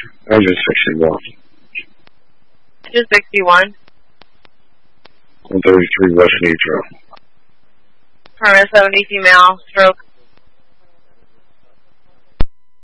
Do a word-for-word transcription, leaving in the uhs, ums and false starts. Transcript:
I just sixty-one. Just sixty-one. one thirty-three West Nitro. Permit seventy female, stroke